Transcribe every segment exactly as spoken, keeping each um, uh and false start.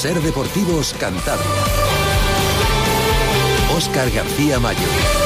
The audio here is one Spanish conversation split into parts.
Ser Deportivos Cantabria. Óscar García Mayo.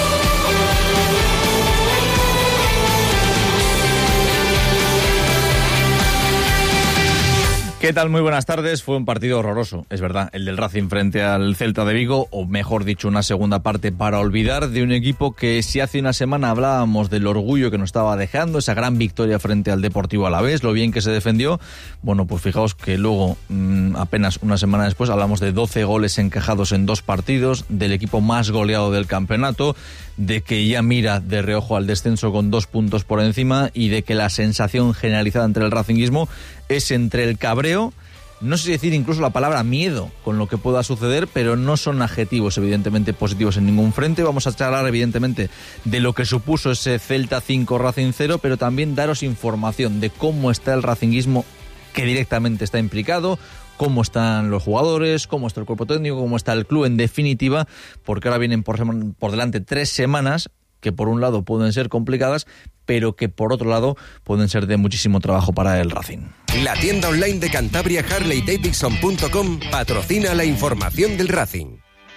¿Qué tal? Muy buenas tardes. Fue un partido horroroso, es verdad, el del Racing frente al Celta de Vigo, o mejor dicho, una segunda parte para olvidar, de un equipo que si hace una semana hablábamos del orgullo que nos estaba dejando, esa gran victoria frente al Deportivo Alavés, lo bien que se defendió. Bueno, pues fijaos que luego, mmm, apenas una semana después, hablamos de doce goles encajados en dos partidos, del equipo más goleado del campeonato, de que ya mira de reojo al descenso con dos puntos por encima y de que la sensación generalizada entre el racinguismo es entre el cabreo, no sé si decir incluso la palabra miedo con lo que pueda suceder, pero no son adjetivos evidentemente positivos en ningún frente. Vamos a charlar evidentemente de lo que supuso ese Celta cinco Racing cero, pero también daros información de cómo está el racinguismo que directamente está implicado, cómo están los jugadores, cómo está el cuerpo técnico, cómo está el club en definitiva, porque ahora vienen por, por delante tres semanas que por un lado pueden ser complicadas, pero que por otro lado pueden ser de muchísimo trabajo para el Racing. La tienda online de Cantabria, Harley Davidson punto com, patrocina la información del Racing.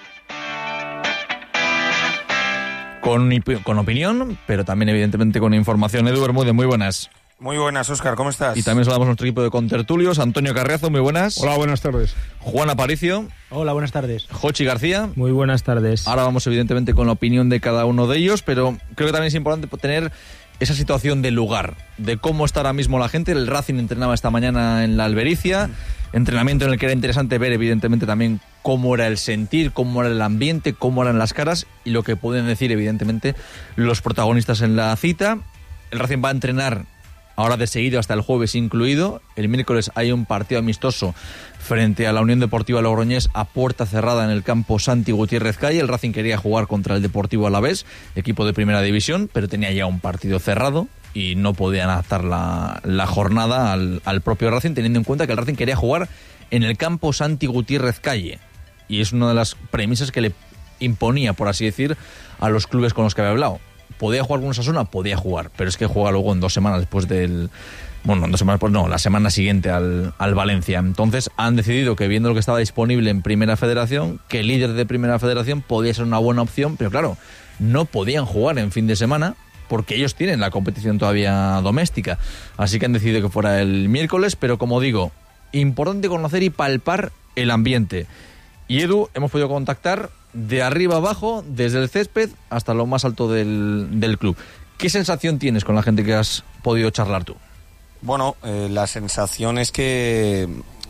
Con, con opinión, pero también evidentemente con información. Edu Bermúdez, muy buenas. Muy buenas, Óscar, ¿cómo estás? Y también saludamos a nuestro equipo de contertulios. Antonio Carriazo, muy buenas. Hola, buenas tardes. Juan Aparicio. Hola, buenas tardes. Jochi García. Muy buenas tardes. Ahora vamos evidentemente con la opinión de cada uno de ellos, pero creo que también es importante tener esa situación del lugar, de cómo está ahora mismo la gente. El Racing entrenaba esta mañana en la Albericia, entrenamiento en el que era interesante ver evidentemente también cómo era el sentir, cómo era el ambiente, cómo eran las caras y lo que pueden decir evidentemente los protagonistas en la cita. El Racing va a entrenar ahora de seguido hasta el jueves incluido. El miércoles hay un partido amistoso frente a la Unión Deportiva Logroñés a puerta cerrada en el campo Santi Gutiérrez Calle. El Racing quería jugar contra el Deportivo Alavés, equipo de primera división, pero tenía ya un partido cerrado y no podían adaptar la, la jornada al, al propio Racing, teniendo en cuenta que el Racing quería jugar en el campo Santi Gutiérrez Calle. Y es una de las premisas que le imponía, por así decir, a los clubes con los que había hablado. ¿Podía jugar con Osasuna? Podía jugar, pero es que juega luego en dos semanas después del... Bueno, en dos semanas después no, la semana siguiente al, al Valencia. Entonces han decidido que, viendo lo que estaba disponible en Primera Federación, que el líder de Primera Federación podía ser una buena opción, pero claro, no podían jugar en fin de semana porque ellos tienen la competición todavía doméstica. Así que han decidido que fuera el miércoles, pero como digo, importante conocer y palpar el ambiente. Y Edu, hemos podido contactar de arriba abajo, desde el césped hasta lo más alto del, del club. ¿Qué sensación tienes con la gente que has podido charlar tú? Bueno, eh, la sensación es que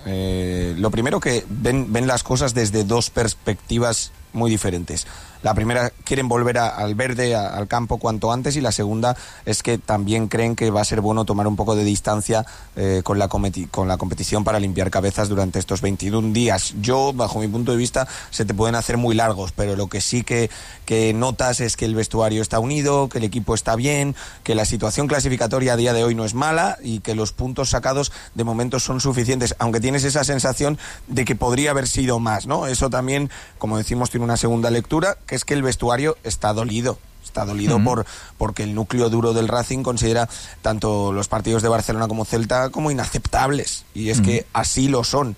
eh, lo primero que ven, ven las cosas desde dos perspectivas muy diferentes. La primera, quieren volver a, al verde, a, al campo cuanto antes, y la segunda es que también creen que va a ser bueno tomar un poco de distancia eh, con, la cometi- con la competición para limpiar cabezas durante estos veintiún días. Yo, bajo mi punto de vista, se te pueden hacer muy largos, pero lo que sí que, que notas es que el vestuario está unido, que el equipo está bien, que la situación clasificatoria a día de hoy no es mala y que los puntos sacados de momento son suficientes, aunque tienes esa sensación de que podría haber sido más, ¿no? Eso también, como decimos, tiene una segunda lectura, que es que el vestuario está dolido. Está dolido uh-huh. por porque el núcleo duro del Racing considera tanto los partidos de Barcelona como Celta como inaceptables. Y es uh-huh. que así lo son.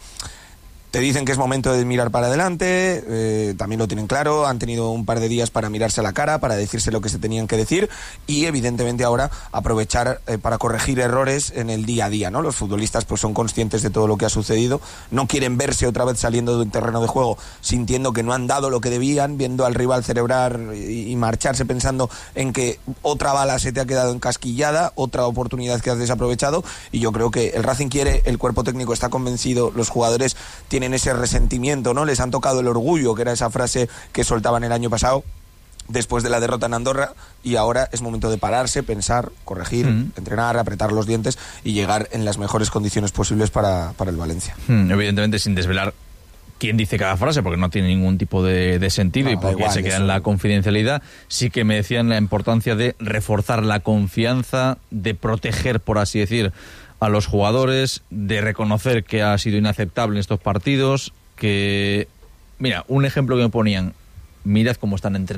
Te dicen que es momento de mirar para adelante, eh, también lo tienen claro, han tenido un par de días para mirarse a la cara, para decirse lo que se tenían que decir y evidentemente ahora aprovechar eh, para corregir errores en el día a día, ¿no? Los futbolistas pues son conscientes de todo lo que ha sucedido, no quieren verse otra vez saliendo de un terreno de juego sintiendo que no han dado lo que debían, viendo al rival celebrar y, y marcharse pensando en que otra bala se te ha quedado encasquillada, otra oportunidad que has desaprovechado, y yo creo que el Racing quiere, el cuerpo técnico está convencido, los jugadores tienen en ese resentimiento, ¿no? Les han tocado el orgullo, que era esa frase que soltaban el año pasado después de la derrota en Andorra, y ahora es momento de pararse, pensar, corregir, mm. entrenar, apretar los dientes y llegar en las mejores condiciones posibles para, para el Valencia. Mm, evidentemente sin desvelar quién dice cada frase, porque no tiene ningún tipo de, de sentido, no, y porque igual, se queda eso en la confidencialidad. Sí que me decían la importancia de reforzar la confianza, de proteger, por así decir, a los jugadores, de reconocer que ha sido inaceptable en estos partidos, que... Mira, un ejemplo que me ponían, mirad cómo están entrenando.